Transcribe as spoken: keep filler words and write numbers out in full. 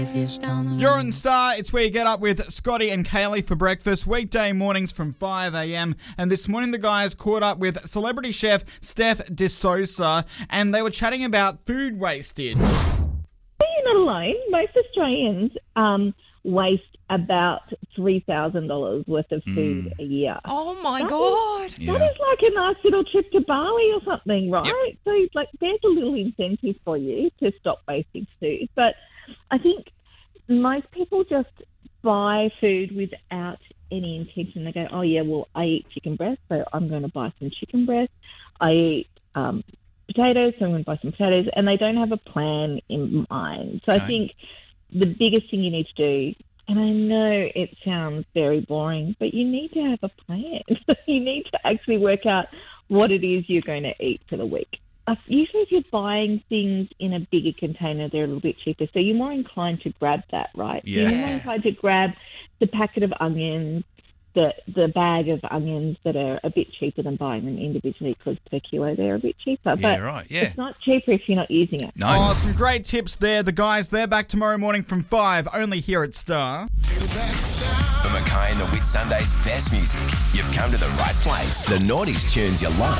You're on Star. It's where you get up with Scotty and Kaylee for breakfast, weekday mornings from five a.m. And this morning the guys caught up with celebrity chef Steph D'Souza and they were chatting about food wastage. You're not alone. Most Australians um, waste about three thousand dollars worth of food mm. a year. Oh, my that God. Is, yeah. That is like a nice little trip to Bali or something, right? Yep. So, like, there's a little incentive for you to stop wasting food. But I think most people just buy food without any intention. They go, oh, yeah, well, I eat chicken breast, so I'm going to buy some chicken breast. I eat um, potatoes, so I'm going to buy some potatoes. And they don't have a plan in mind. So okay. I think the biggest thing you need to do, and I know it sounds very boring, but you need to have a plan. You need to actually work out what it is you're going to eat for the week. Uh, usually if you're buying things in a bigger container, they're a little bit cheaper. So you're more inclined to grab that, right? Yeah. You're more inclined to grab the packet of onions, the the bag of onions that are a bit cheaper than buying them individually because per kilo they're a bit cheaper. Yeah, but right, yeah. It's not cheaper if you're not using it. No. Oh, some great tips there. The guys, they're back tomorrow morning from five, only here at Star. For Mackay and the Whit Sunday's best music, you've come to the right place. The Naughties tunes you love.